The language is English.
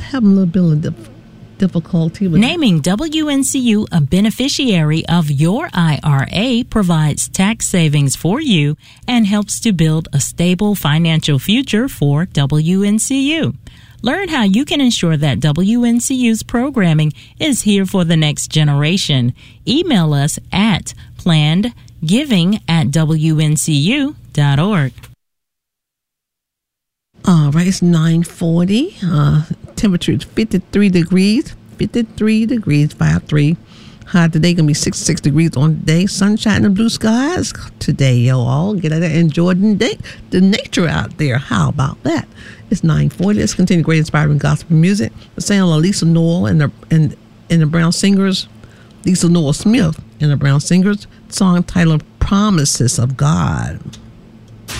having a little bit of difficulty with naming WNCU a beneficiary of your IRA provides tax savings for you and helps to build a stable financial future for WNCU. Learn how you can ensure that WNCU's programming is here for the next generation. Email us at plannedgiving@WNCU.org. All right, it's 9:40. Temperature is 53 degrees. 53. High today going to be 66 degrees on the day. Sunshine and blue skies today, y'all. Get out there and enjoy the nature out there. How about that? It's 9:40. Let's continue great inspiring gospel music. The sound of Lisa Noel and the Brown Singers. Lisa Noel Smith and the Brown Singers. Song titled Promises of God.